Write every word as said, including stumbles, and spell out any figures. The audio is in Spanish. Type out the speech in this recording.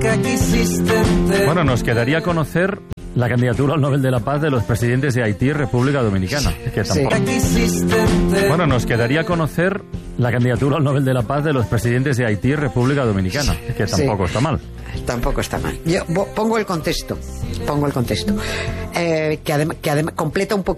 Bueno, nos quedaría conocer la candidatura al Nobel de la Paz de los presidentes de Haití y República Dominicana. Que tampoco... sí. Bueno, nos quedaría conocer la candidatura al Nobel de la Paz de los presidentes de Haití y República Dominicana. Que tampoco sí. está mal. Tampoco está mal. Yo pongo el contexto. Pongo el contexto. Eh, que además que adem- completa un poco